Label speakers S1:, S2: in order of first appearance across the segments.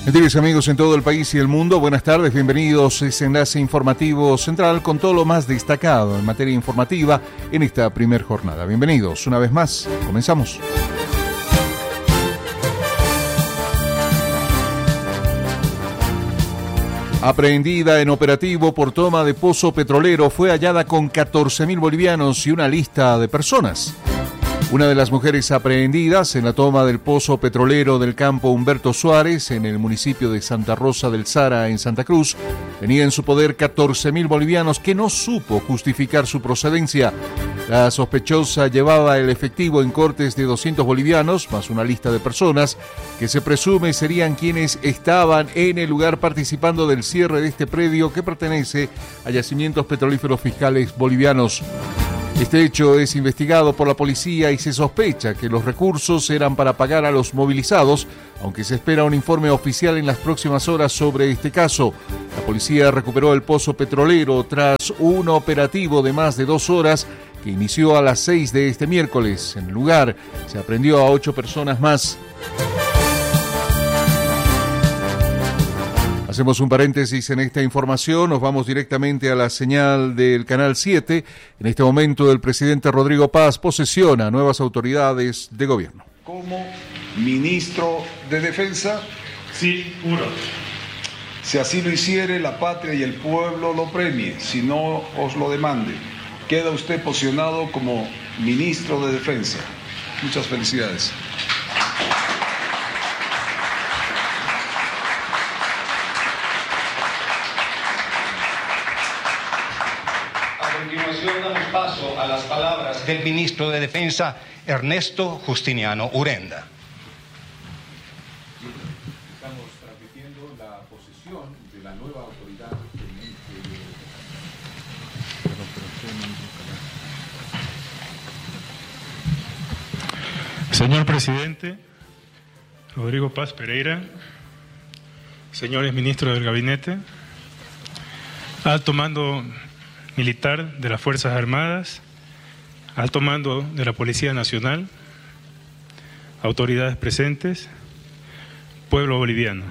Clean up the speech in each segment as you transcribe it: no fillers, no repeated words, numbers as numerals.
S1: Queridos amigos en todo el país y el mundo, buenas tardes, bienvenidos a ese enlace informativo central con todo lo más destacado en materia informativa en esta primera jornada. Bienvenidos una vez más, comenzamos. Aprehendida en operativo por toma de pozo petrolero, fue hallada con 14.000 bolivianos y una lista de personas. Una de las mujeres aprehendidas en la toma del pozo petrolero del campo Humberto Suárez, en el municipio de Santa Rosa del Sara, en Santa Cruz, tenía en su poder 14.000 bolivianos que no supo justificar su procedencia. La sospechosa llevaba el efectivo en cortes de 200 bolivianos, más una lista de personas que se presume serían quienes estaban en el lugar participando del cierre de este predio que pertenece a Yacimientos Petrolíferos Fiscales Bolivianos. Este hecho es investigado por la policía y se sospecha que los recursos eran para pagar a los movilizados, aunque se espera un informe oficial en las próximas horas sobre este caso. La policía recuperó el pozo petrolero tras un operativo de más de 2 horas que inició a las 6 de este miércoles. En el lugar se aprehendió a 8 personas más. Hacemos un paréntesis en esta información, nos vamos directamente a la señal del Canal 7. En este momento el presidente Rodrigo Paz posesiona nuevas autoridades de gobierno.
S2: Como ministro de Defensa,
S3: sí, juro.
S2: Si así lo hiciere, la patria y el pueblo lo premie, si no os lo demande. Queda usted posicionado como ministro de Defensa. Muchas felicidades.
S4: Damos paso a las palabras del ministro de Defensa, Ernesto Justiniano Urenda.
S1: Estamos transmitiendo la posesión de la nueva autoridad.
S3: Señor presidente, Rodrigo Paz Pereira, señores ministros del gabinete, alto mando militar de las Fuerzas Armadas, alto mando de la Policía Nacional, autoridades presentes, pueblo boliviano.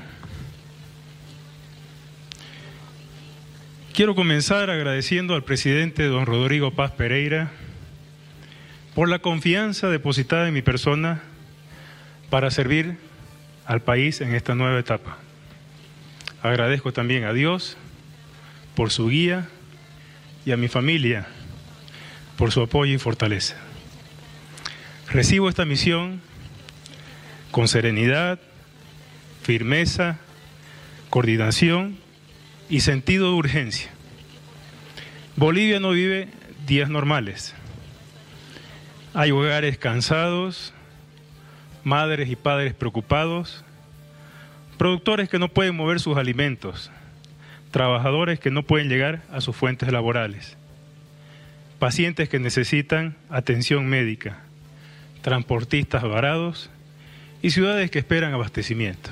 S3: Quiero comenzar agradeciendo al presidente don Rodrigo Paz Pereira por la confianza depositada en mi persona para servir al país en esta nueva etapa. Agradezco también a Dios por su guía y a mi familia por su apoyo y fortaleza. Recibo esta misión con serenidad, firmeza, coordinación y sentido de urgencia. Bolivia no vive días normales. Hay hogares cansados, madres y padres preocupados, productores que no pueden mover sus alimentos, trabajadores que no pueden llegar a sus fuentes laborales, pacientes que necesitan atención médica, transportistas varados y ciudades que esperan abastecimiento.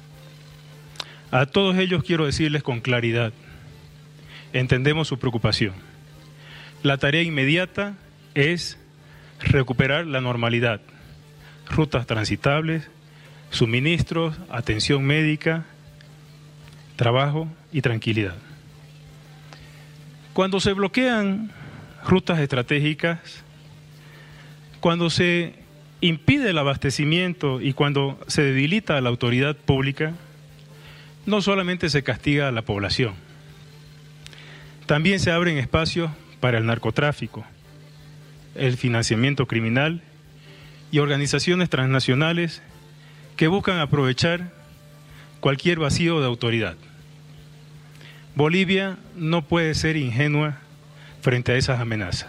S3: A todos ellos quiero decirles con claridad, entendemos su preocupación. La tarea inmediata es recuperar la normalidad, rutas transitables, suministros, atención médica, trabajo y tranquilidad. Cuando se bloquean rutas estratégicas, cuando se impide el abastecimiento y cuando se debilita a la autoridad pública, no solamente se castiga a la población, también se abren espacios para el narcotráfico, el financiamiento criminal y organizaciones transnacionales que buscan aprovechar cualquier vacío de autoridad. Bolivia no puede ser ingenua frente a esas amenazas.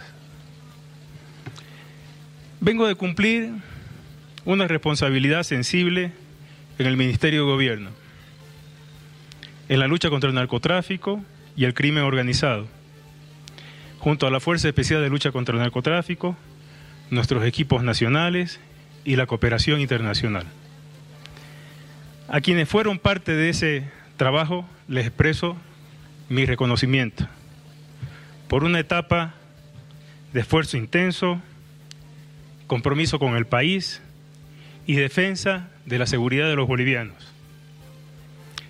S3: Vengo de cumplir una responsabilidad sensible en el Ministerio de Gobierno, en la lucha contra el narcotráfico y el crimen organizado. Junto a la Fuerza Especial de Lucha contra el Narcotráfico, nuestros equipos nacionales y la cooperación internacional. A quienes fueron parte de ese trabajo les expreso mi reconocimiento por una etapa de esfuerzo intenso, compromiso con el país y defensa de la seguridad de los bolivianos.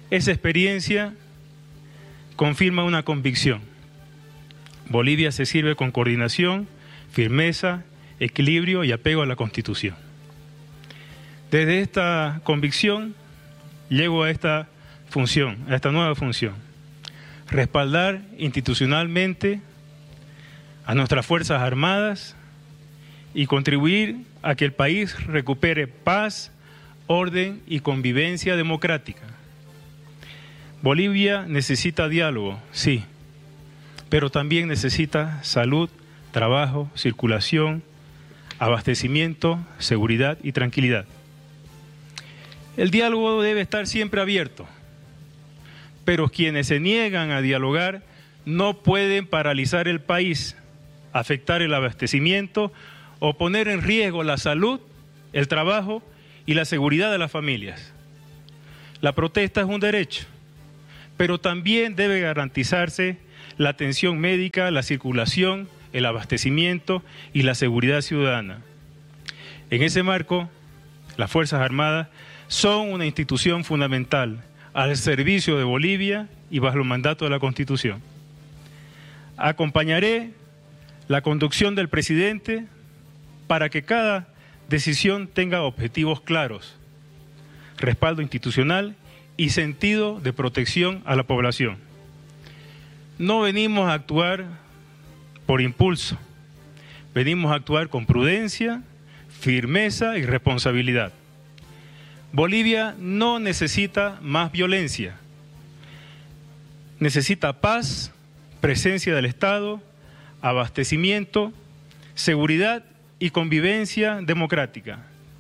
S3: Esa experiencia confirma una convicción. Bolivia se sirve con coordinación, firmeza, equilibrio y apego a la Constitución. Desde esta convicción llego a esta función, a esta nueva función: respaldar institucionalmente a nuestras Fuerzas Armadas y contribuir a que el país recupere paz, orden y convivencia democrática. Bolivia necesita diálogo, sí, pero también necesita salud, trabajo, circulación, abastecimiento, seguridad y tranquilidad. El diálogo debe estar siempre abierto, pero quienes se niegan a dialogar no pueden paralizar el país, afectar el abastecimiento o poner en riesgo la salud, el trabajo y la seguridad de las familias. La protesta es un derecho, pero también debe garantizarse la atención médica, la circulación, el abastecimiento y la seguridad ciudadana. En ese marco, las Fuerzas Armadas son una institución fundamental al servicio de Bolivia y bajo el mandato de la Constitución. Acompañaré la conducción del presidente para que cada decisión tenga objetivos claros, respaldo institucional y sentido de protección a la población. No venimos a actuar por impulso, venimos a actuar con prudencia, firmeza y responsabilidad. Bolivia no necesita más violencia, necesita paz, presencia del Estado, abastecimiento, seguridad y convivencia democrática.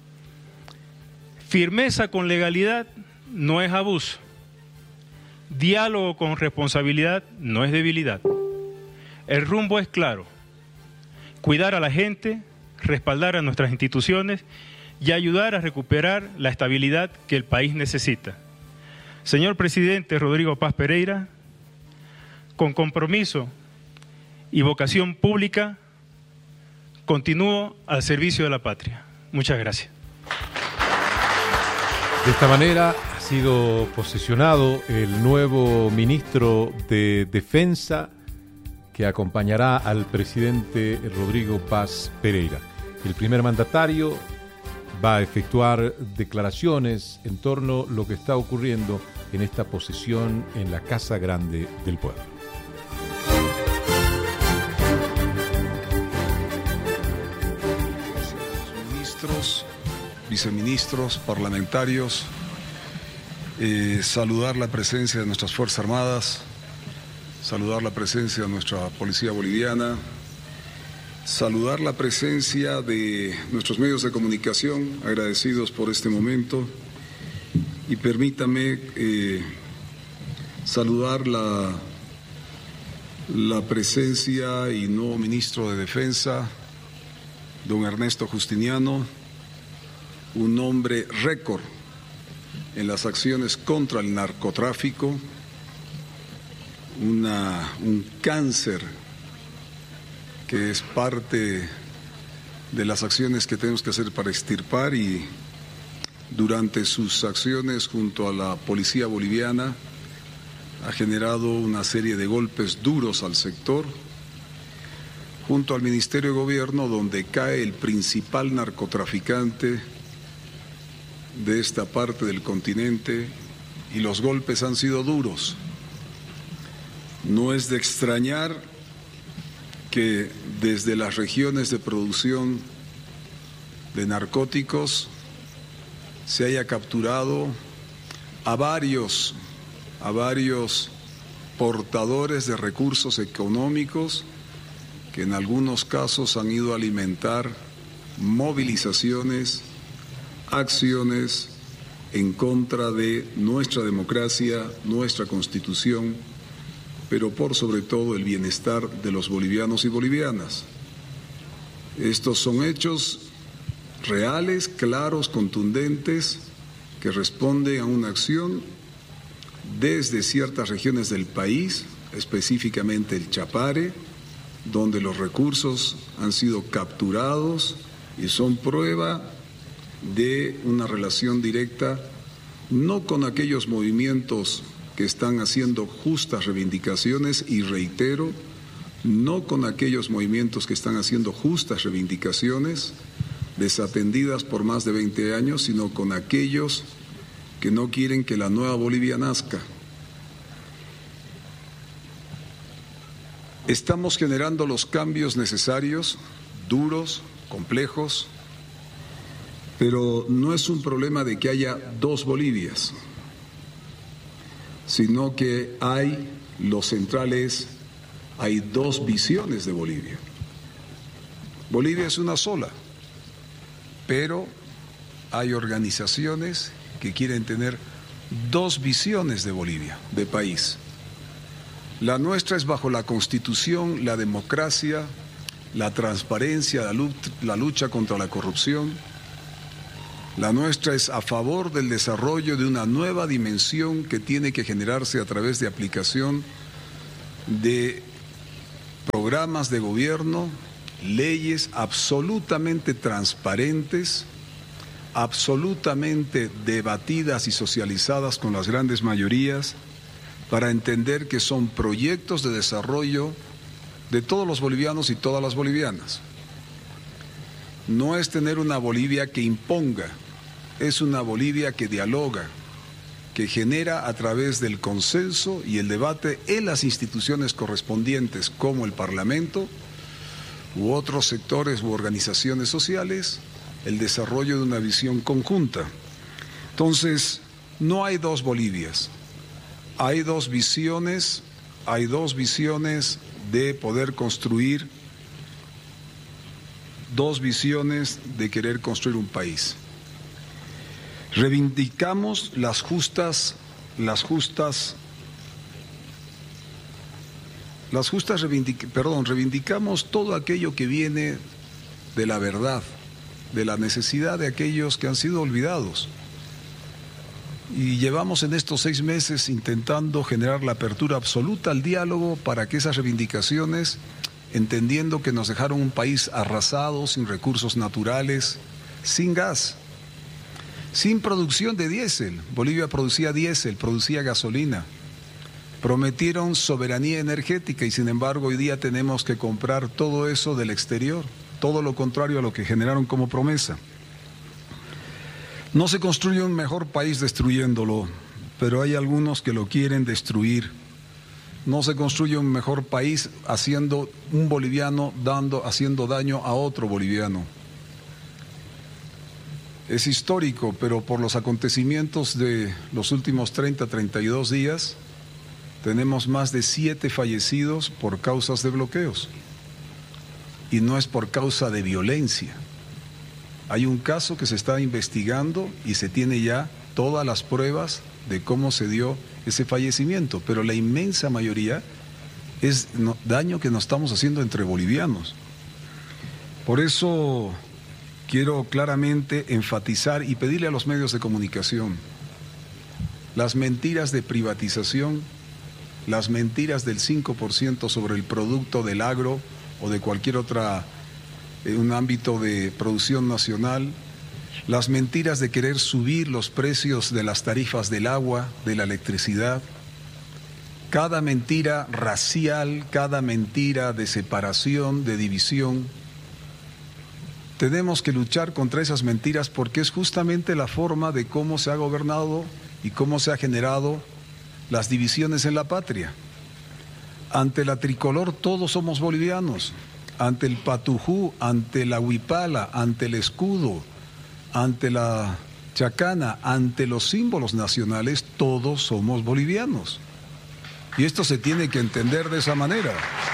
S3: Firmeza con legalidad no es abuso. Diálogo con responsabilidad no es debilidad. El rumbo es claro: cuidar a la gente, respaldar a nuestras instituciones y ayudar a recuperar la estabilidad que el país necesita. Señor presidente Rodrigo Paz Pereira, con compromiso y vocación pública, continúo al servicio de la patria. Muchas gracias.
S5: De esta manera ha sido posesionado el nuevo ministro de Defensa que acompañará al presidente Rodrigo Paz Pereira. El primer mandatario va a efectuar declaraciones en torno a lo que está ocurriendo en esta posesión en la Casa Grande del Pueblo.
S2: Ministros, viceministros, parlamentarios, saludar la presencia de nuestras Fuerzas Armadas, saludar la presencia de nuestra Policía Boliviana, saludar la presencia de nuestros medios de comunicación, agradecidos por este momento, y permítame saludar la presencia y nuevo ministro de Defensa, don Ernesto Justiniano, un hombre récord en las acciones contra el narcotráfico, un cáncer que es parte de las acciones que tenemos que hacer para extirpar, y durante sus acciones junto a la policía boliviana ha generado una serie de golpes duros al sector, junto al Ministerio de Gobierno, donde cae el principal narcotraficante de esta parte del continente, y los golpes han sido duros. No es de extrañar que desde las regiones de producción de narcóticos se haya capturado a varios portadores de recursos económicos que en algunos casos han ido a alimentar movilizaciones, acciones en contra de nuestra democracia, nuestra Constitución, pero por sobre todo el bienestar de los bolivianos y bolivianas. Estos son hechos reales, claros, contundentes, que responden a una acción desde ciertas regiones del país, específicamente el Chapare, donde los recursos han sido capturados y son prueba de una relación directa no con aquellos movimientos que están haciendo justas reivindicaciones, y reitero, no con aquellos movimientos que están haciendo justas reivindicaciones desatendidas por más de 20 años, sino con aquellos que no quieren que la nueva Bolivia nazca. Estamos generando los cambios necesarios, duros, complejos, pero no es un problema de que haya dos Bolivias, sino que hay, lo central es, hay dos visiones de Bolivia. Bolivia es una sola, pero hay organizaciones que quieren tener dos visiones de Bolivia, de país. La nuestra es bajo la Constitución, la democracia, la transparencia, la lucha contra la corrupción. La nuestra es a favor del desarrollo de una nueva dimensión que tiene que generarse a través de aplicación de programas de gobierno, leyes absolutamente transparentes, absolutamente debatidas y socializadas con las grandes mayorías, para entender que son proyectos de desarrollo de todos los bolivianos y todas las bolivianas. No es tener una Bolivia que imponga, es una Bolivia que dialoga, que genera a través del consenso y el debate en las instituciones correspondientes, como el Parlamento u otros sectores u organizaciones sociales, el desarrollo de una visión conjunta. Entonces, no hay dos Bolivias, hay dos visiones de poder construir, dos visiones de querer construir un país. Reivindicamos reivindicamos todo aquello que viene de la verdad, de la necesidad de aquellos que han sido olvidados. Y llevamos en estos 6 meses intentando generar la apertura absoluta al diálogo para que esas reivindicaciones, entendiendo que nos dejaron un país arrasado, sin recursos naturales, sin gas, sin producción de diésel. Bolivia producía diésel, producía gasolina. Prometieron soberanía energética y sin embargo hoy día tenemos que comprar todo eso del exterior, todo lo contrario a lo que generaron como promesa. No se construye un mejor país destruyéndolo, pero hay algunos que lo quieren destruir. No se construye un mejor país haciendo un boliviano haciendo daño a otro boliviano. Es histórico, pero por los acontecimientos de los últimos 32 días, tenemos más de 7 fallecidos por causas de bloqueos. Y no es por causa de violencia. Hay un caso que se está investigando y se tiene ya todas las pruebas de cómo se dio ese fallecimiento, pero la inmensa mayoría es daño que nos estamos haciendo entre bolivianos. Por eso quiero claramente enfatizar y pedirle a los medios de comunicación: las mentiras de privatización, las mentiras del 5% sobre el producto del agro o de cualquier otra un ámbito de producción nacional, las mentiras de querer subir los precios de las tarifas del agua, de la electricidad, cada mentira racial, cada mentira de separación, de división. Tenemos que luchar contra esas mentiras porque es justamente la forma de cómo se ha gobernado y cómo se ha generado las divisiones en la patria. Ante la tricolor todos somos bolivianos. Ante el patujú, ante la huipala, ante el escudo, ante la chacana, ante los símbolos nacionales, todos somos bolivianos. Y esto se tiene que entender de esa manera.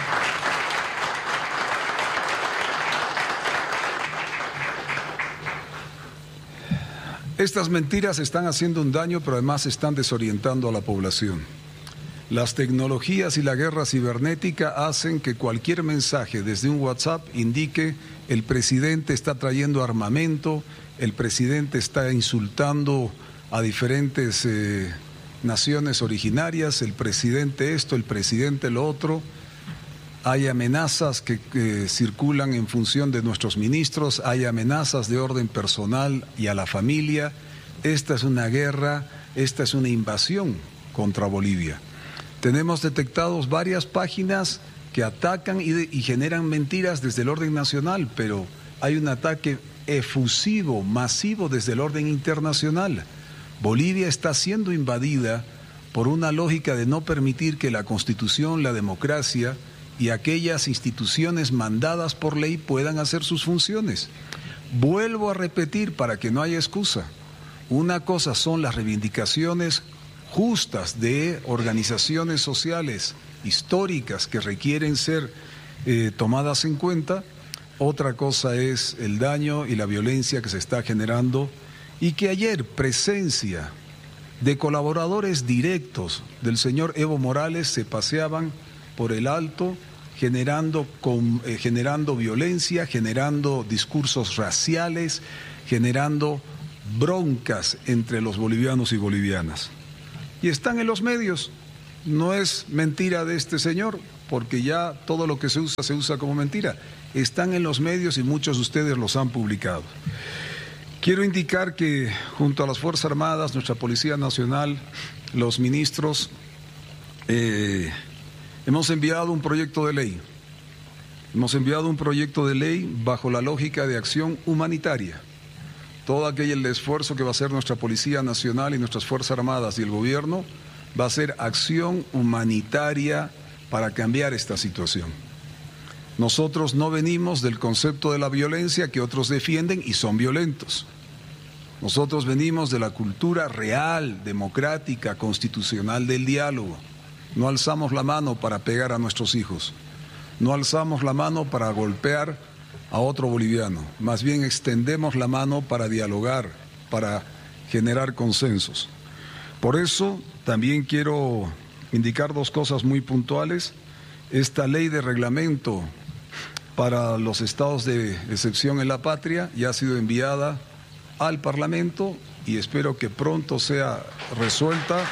S2: Estas mentiras están haciendo un daño, pero además están desorientando a la población. Las tecnologías y la guerra cibernética hacen que cualquier mensaje desde un WhatsApp indique el presidente está trayendo armamento, el presidente está insultando a diferentes naciones originarias, el presidente esto, el presidente lo otro. Hay amenazas que circulan en función de nuestros ministros, hay amenazas de orden personal y a la familia. Esta es una guerra esta es una invasión contra Bolivia. Tenemos detectados varias páginas que atacan y generan mentiras desde el orden nacional, pero hay un ataque efusivo, masivo desde el orden internacional. Bolivia está siendo invadida por una lógica de no permitir que la Constitución, la democracia y aquellas instituciones mandadas por ley puedan hacer sus funciones. Vuelvo a repetir para que no haya excusa. Una cosa son las reivindicaciones justas de organizaciones sociales históricas que requieren ser tomadas en cuenta. Otra cosa es el daño y la violencia que se está generando y que ayer presencia de colaboradores directos del señor Evo Morales se paseaban por el Alto generando violencia, generando discursos raciales, generando broncas entre los bolivianos y bolivianas. Y están en los medios, no es mentira de este señor, porque ya todo lo que se usa como mentira. Están en los medios y muchos de ustedes los han publicado. Quiero indicar que junto a las Fuerzas Armadas, nuestra Policía Nacional, los ministros, hemos enviado un proyecto de ley. Hemos enviado un proyecto de ley bajo la lógica de acción humanitaria. Todo aquel esfuerzo que va a hacer nuestra Policía Nacional y nuestras Fuerzas Armadas y el gobierno va a ser acción humanitaria para cambiar esta situación. Nosotros no venimos del concepto de la violencia que otros defienden y son violentos. Nosotros venimos de la cultura real, democrática, constitucional del diálogo. No alzamos la mano para pegar a nuestros hijos. No alzamos la mano para golpear a otro boliviano. Más bien extendemos la mano para dialogar, para generar consensos. Por eso también quiero indicar dos cosas muy puntuales. Esta ley de reglamento para los estados de excepción en la patria ya ha sido enviada al Parlamento y espero que pronto sea resuelta.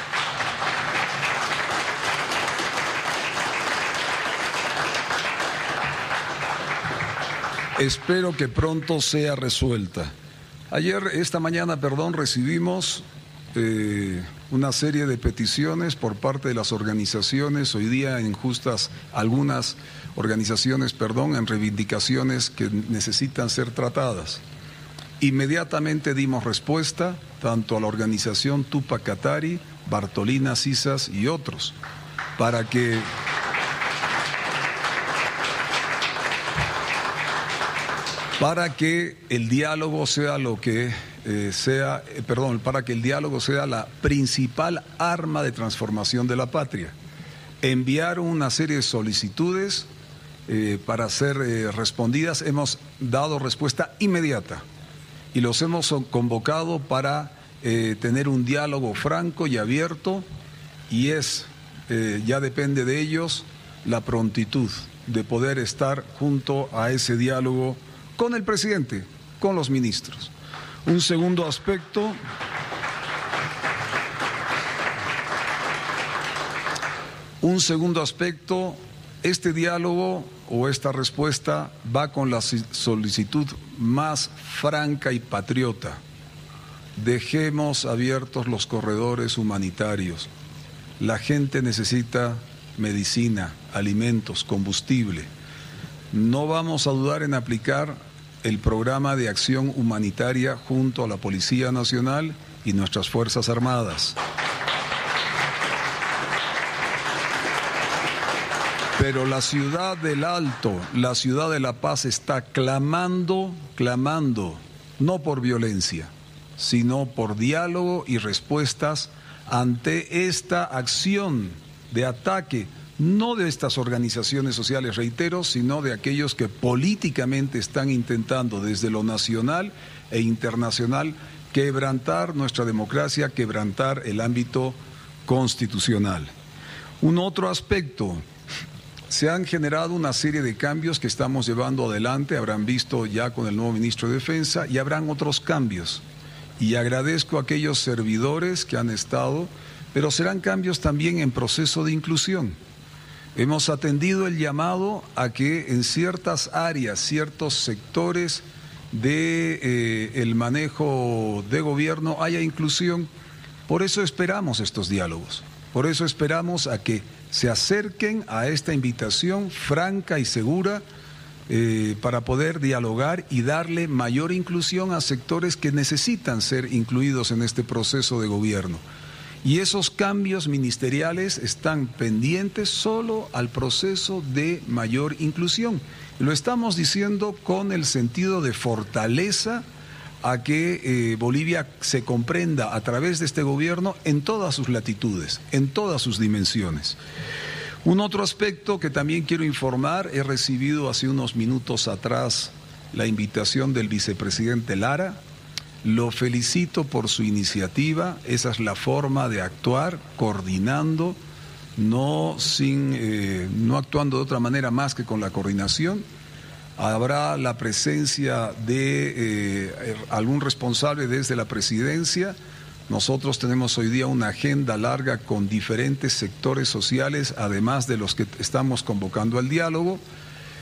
S2: Espero que pronto sea resuelta. Esta mañana, recibimos una serie de peticiones por parte de las organizaciones, hoy día algunas organizaciones, en reivindicaciones que necesitan ser tratadas. Inmediatamente dimos respuesta tanto a la organización Tupac Katari, Bartolina Sisas y otros, para que el diálogo sea para que el diálogo sea la principal arma de transformación de la patria. Enviaron una serie de solicitudes para ser respondidas, hemos dado respuesta inmediata y los hemos convocado para tener un diálogo franco y abierto y ya depende de ellos la prontitud de poder estar junto a ese diálogo con el presidente, con los ministros. Un segundo aspecto, este diálogo o esta respuesta va con la solicitud más franca y patriota. Dejemos abiertos los corredores humanitarios. La gente necesita medicina, alimentos, combustible. No vamos a dudar en aplicar el programa de acción humanitaria junto a la Policía Nacional y nuestras Fuerzas Armadas. Pero la ciudad del Alto, la ciudad de La Paz está clamando, no por violencia, sino por diálogo y respuestas ante esta acción de ataque, no de estas organizaciones sociales, reitero, sino de aquellos que políticamente están intentando desde lo nacional e internacional quebrantar nuestra democracia, quebrantar el ámbito constitucional. Un otro aspecto, se han generado una serie de cambios que estamos llevando adelante, habrán visto ya con el nuevo ministro de Defensa y habrán otros cambios. Y agradezco a aquellos servidores que han estado, pero serán cambios también en proceso de inclusión. Hemos atendido el llamado a que en ciertas áreas, ciertos sectores del manejo de gobierno haya inclusión, Por eso esperamos estos diálogos, por eso esperamos a que se acerquen a esta invitación franca y segura para poder dialogar y darle mayor inclusión a sectores que necesitan ser incluidos en este proceso de gobierno. Y esos cambios ministeriales están pendientes solo al proceso de mayor inclusión. Lo estamos diciendo con el sentido de fortaleza a que Bolivia se comprenda a través de este gobierno en todas sus latitudes, en todas sus dimensiones. Un otro aspecto que también quiero informar, he recibido hace unos minutos atrás la invitación del vicepresidente Lara. Lo felicito por su iniciativa, esa es la forma de actuar, coordinando, no actuando de otra manera más que con la coordinación. Habrá la presencia de algún responsable desde la presidencia. Nosotros tenemos hoy día una agenda larga con diferentes sectores sociales, además de los que estamos convocando al diálogo.